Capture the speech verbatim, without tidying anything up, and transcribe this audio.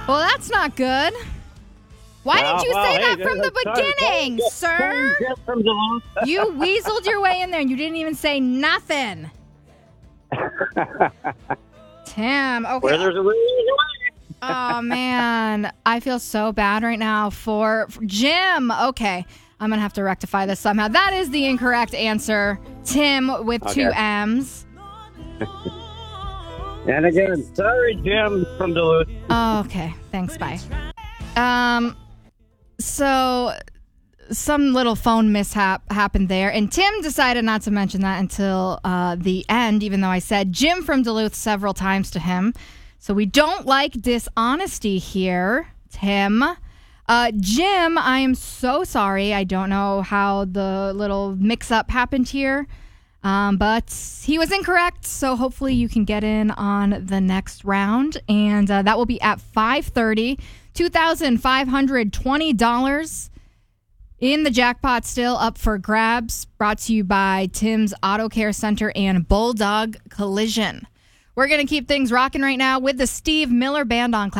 Well, that's not good. Why Well, didn't you well, say hey, that from the sorry, beginning, sorry, sir? sorry, from Duluth. You weaseled your way in there and you didn't even say nothing. Tim, okay. Where there's a will, there's a way. Oh, man. I feel so bad right now for, for Jim. Okay. I'm going to have to rectify this somehow. That is the incorrect answer. Tim with Okay. two M's. And again, sorry, Jim from Duluth. Oh, okay. Thanks. Bye. Um, so some little phone mishap happened there, and Tim decided not to mention that until uh, the end, even though I said Jim from Duluth several times to him. So we don't like dishonesty here, Tim. Uh, Jim, I am so sorry. I don't know how the little mix-up happened here. Um, but he was incorrect, so hopefully you can get in on the next round. And uh, that will be at five thirty. two thousand five hundred twenty dollars in the jackpot still up for grabs. Brought to you by Tim's Auto Care Center and Bulldog Collision. We're going to keep things rocking right now with the Steve Miller Band on Cloud.